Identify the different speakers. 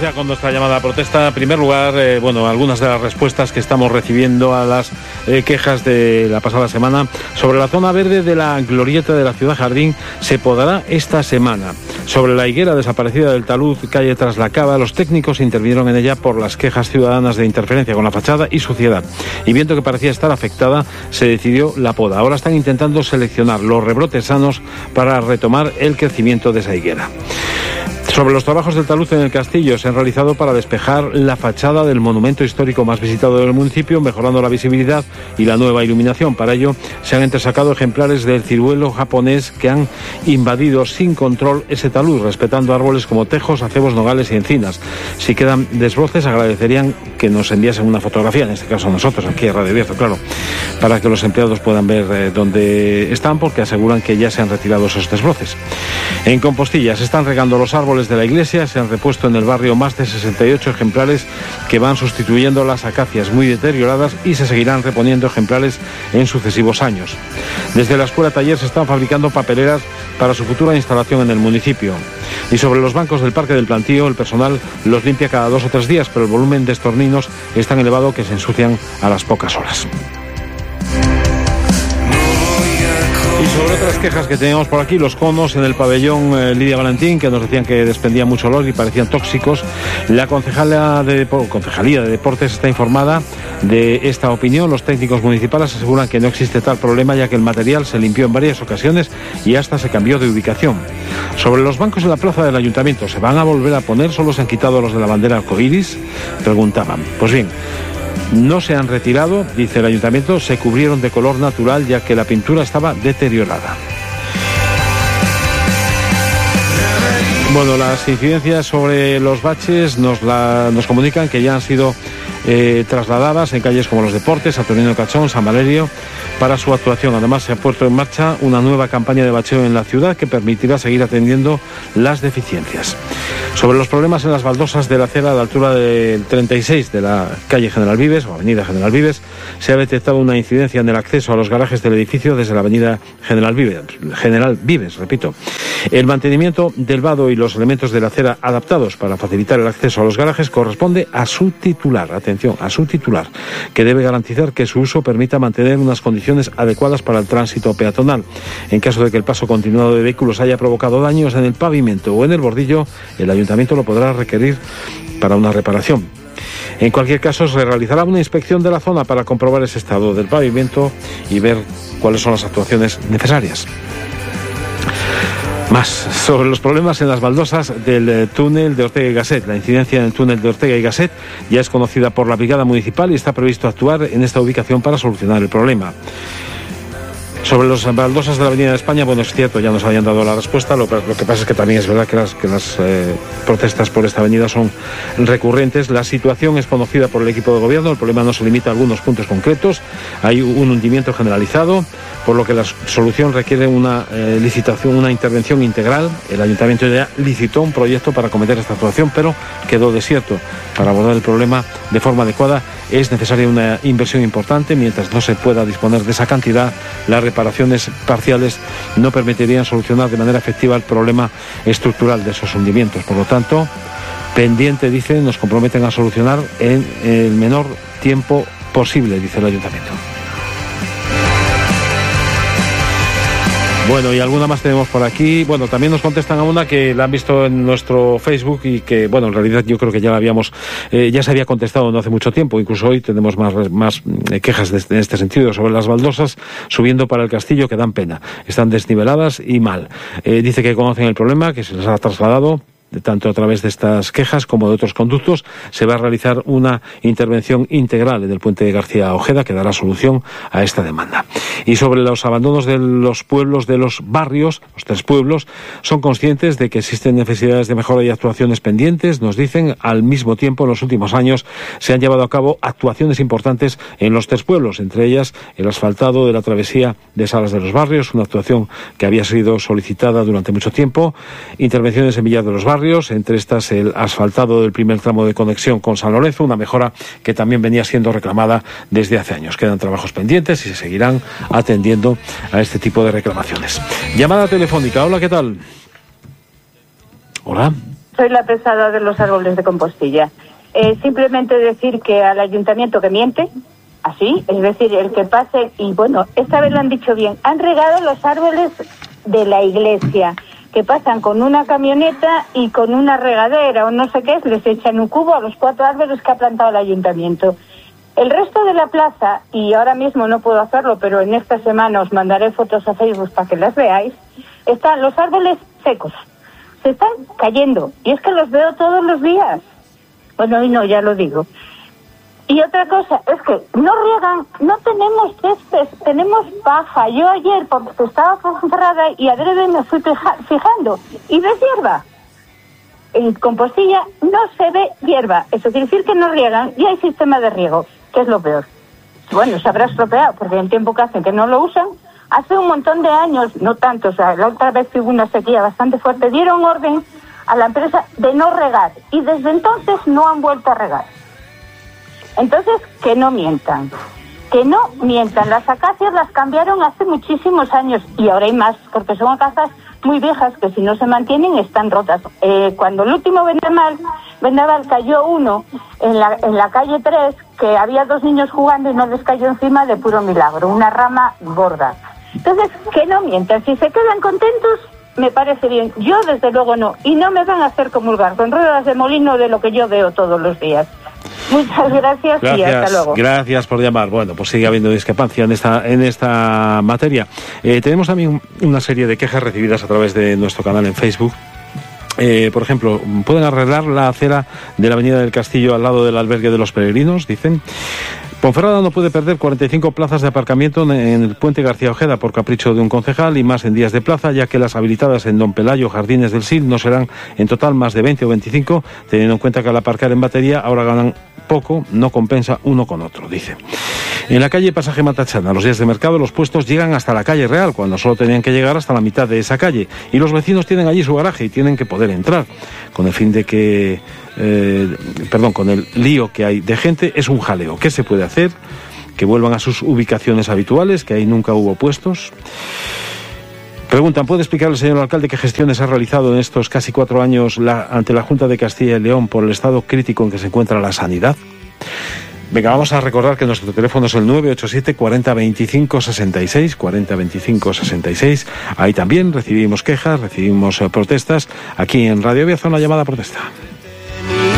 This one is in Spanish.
Speaker 1: ya con nuestra llamada a protesta. En primer lugar, algunas de las respuestas que estamos recibiendo a las quejas de la pasada semana sobre la zona verde de la glorieta de la Ciudad Jardín se podará esta semana. Sobre la higuera desaparecida del talud, calle Tras la Cava, los técnicos intervinieron en ella por las quejas ciudadanas de interferencia con la fachada y suciedad. Y viendo que parecía estar afectada, se decidió la poda. Ahora están intentando seleccionar los rebrotes sanos para retomar el crecimiento de esa higuera. Sobre los trabajos del talud en el castillo, se han realizado para despejar la fachada del monumento histórico más visitado del municipio, mejorando la visibilidad y la nueva iluminación. Para ello, se han entresacado ejemplares del ciruelo japonés que han invadido sin control ese talud, respetando árboles como tejos, acebos, nogales y encinas. Si quedan desbroces, agradecerían que nos enviasen una fotografía, en este caso nosotros, aquí en Radio Bierzo, claro, para que los empleados puedan ver dónde están, porque aseguran que ya se han retirado esos desbroces. En Compostilla se están regando los árboles de la iglesia, se han repuesto en el barrio más de 68 ejemplares que van sustituyendo las acacias muy deterioradas y se seguirán reponiendo ejemplares en sucesivos años. Desde la escuela taller se están fabricando papeleras para su futura instalación en el municipio. Y sobre los bancos del Parque del Plantío, el personal los limpia cada 2 o 3 días, pero el volumen de estorninos es tan elevado que se ensucian a las pocas horas. Y sobre otras quejas que teníamos por aquí, los conos en el pabellón Lidia Valentín, que nos decían que desprendían mucho olor y parecían tóxicos. La Concejalía de Deportes está informada de esta opinión. Los técnicos municipales aseguran que no existe tal problema, ya que el material se limpió en varias ocasiones y hasta se cambió de ubicación. Sobre los bancos de la plaza del ayuntamiento, ¿se van a volver a poner? ¿Solo se han quitado los de la bandera arcoíris?, preguntaban. Pues bien, no se han retirado, dice el ayuntamiento, se cubrieron de color natural ya que la pintura estaba deteriorada. Bueno, las incidencias sobre los baches nos comunican que ya han sido trasladadas en calles como Los Deportes, Saturnino Cachón, San Valerio, para su actuación. Además, se ha puesto en marcha una nueva campaña de bacheo en la ciudad que permitirá seguir atendiendo las deficiencias. Sobre los problemas en las baldosas de la acera a la altura del 36 de la calle General Vives, o avenida General Vives, se ha detectado una incidencia en el acceso a los garajes del edificio desde la avenida General Vives, repito. El mantenimiento del vado y los elementos de la acera adaptados para facilitar el acceso a los garajes corresponde a su titular, atención, a su titular, que debe garantizar que su uso permita mantener unas condiciones adecuadas para el tránsito peatonal. En caso de que el paso continuado de vehículos haya provocado daños en el pavimento o en el bordillo, el ayuntamiento lo podrá requerir para una reparación. En cualquier caso, se realizará una inspección de la zona para comprobar ese estado del pavimento y ver cuáles son las actuaciones necesarias. Más sobre los problemas en las baldosas del túnel de Ortega y Gasset. La incidencia en el túnel de Ortega y Gasset ya es conocida por la Brigada Municipal y está previsto actuar en esta ubicación para solucionar el problema. Sobre las baldosas de la Avenida de España, bueno, es cierto, ya nos habían dado la respuesta. Lo que pasa es que también es verdad que las protestas por esta avenida son recurrentes. La situación es conocida por el equipo de gobierno. El problema no se limita a algunos puntos concretos. Hay un hundimiento generalizado, por lo que la solución requiere una licitación, una intervención integral. El ayuntamiento ya licitó un proyecto para acometer esta actuación, pero quedó desierto. Para abordar el problema de forma adecuada es necesaria una inversión importante. Mientras no se pueda disponer de esa cantidad, las reparaciones parciales no permitirían solucionar de manera efectiva el problema estructural de esos hundimientos. Por lo tanto, pendiente, dicen, nos comprometen a solucionar en el menor tiempo posible, dice el ayuntamiento. Bueno, y alguna más tenemos por aquí. Bueno, también nos contestan a una que la han visto en nuestro Facebook y que, bueno, en realidad yo creo que ya la habíamos, ya se había contestado no hace mucho tiempo. Incluso hoy tenemos más quejas en este sentido sobre las baldosas subiendo para el castillo, que dan pena. Están desniveladas y mal. Dice que conocen el problema, que se les ha trasladado tanto a través de estas quejas como de otros conductos. Se va a realizar una intervención integral en el puente de García Ojeda que dará solución a esta demanda. Y sobre los abandonos de los pueblos, de los barrios, los 3 pueblos, son conscientes de que existen necesidades de mejora y actuaciones pendientes, nos dicen. Al mismo tiempo, en los últimos años se han llevado a cabo actuaciones importantes en los 3 pueblos, entre ellas el asfaltado de la travesía de Salas de los Barrios, una actuación que había sido solicitada durante mucho tiempo, intervenciones en Villar de los Barrios, entre estas el asfaltado del primer tramo de conexión con San Lorenzo, una mejora que también venía siendo reclamada desde hace años. Quedan trabajos pendientes y se seguirán atendiendo a este tipo de reclamaciones. Llamada telefónica. Hola, ¿qué tal? Hola.
Speaker 2: soy la pesada de los árboles de Compostilla. Simplemente decir que al ayuntamiento que miente, así, es decir, el que pase, y bueno, esta vez lo han dicho bien, han regado los árboles de la iglesia, que pasan con una camioneta y con una regadera o no sé qué, les echan un cubo a los 4 árboles que ha plantado el ayuntamiento. El resto de la plaza, y ahora mismo no puedo hacerlo, pero en esta semana os mandaré fotos a Facebook para que las veáis, están los árboles secos, se están cayendo, y es que los veo todos los días. Bueno, y no, ya lo digo. Y otra cosa, es que no riegan, no tenemos césped, tenemos paja. Yo ayer, porque estaba cerrada y adrede me fui fijando, y ves hierba. En Compostilla no se ve hierba, eso quiere decir que no riegan, y hay sistema de riego, que es lo peor. Bueno, se habrá estropeado, porque en tiempo que hacen que no lo usan, hace un montón de años, no tanto, o sea, la otra vez que hubo una sequía bastante fuerte, dieron orden a la empresa de no regar, y desde entonces no han vuelto a regar. Entonces, que no mientan, las acacias las cambiaron hace muchísimos años, y ahora hay más, porque son acacias muy viejas que si no se mantienen están rotas. Cuando el último vendaval cayó uno en la calle 3, que había 2 niños jugando y no les cayó encima de puro milagro, una rama gorda. Entonces, que no mientan, si se quedan contentos, me parece bien. Yo, desde luego, no. Y no me van a hacer comulgar con ruedas de molino de lo que yo veo todos los días. Muchas gracias y hasta luego. Gracias
Speaker 1: por llamar. Bueno, pues sigue habiendo discrepancia en esta materia. Tenemos también una serie de quejas recibidas a través de nuestro canal en Facebook. Por ejemplo, pueden arreglar la acera de la Avenida del Castillo al lado del albergue de los peregrinos, dicen. Ponferrada no puede perder 45 plazas de aparcamiento en el puente García Ojeda por capricho de un concejal y más en días de plaza, ya que las habilitadas en Don Pelayo, Jardines del Sil, no serán en total más de 20 o 25, teniendo en cuenta que al aparcar en batería ahora ganan poco, no compensa uno con otro, dice. En la calle Pasaje Matachana, los días de mercado, los puestos llegan hasta la calle Real, cuando solo tenían que llegar hasta la mitad de esa calle, y los vecinos tienen allí su garaje y tienen que poder entrar, con el fin de que... con el lío que hay de gente, es un jaleo. ¿Qué se puede hacer? Que vuelvan a sus ubicaciones habituales, que ahí nunca hubo puestos. Preguntan, ¿puede explicar el señor alcalde qué gestiones ha realizado en estos casi 4 años ante la Junta de Castilla y León por el estado crítico en que se encuentra la sanidad? Venga, vamos a recordar que nuestro teléfono es el 987 40 25 66, 40 25 66. Ahí también recibimos quejas, recibimos protestas. Aquí en Radio Beaza, una llamada a protesta.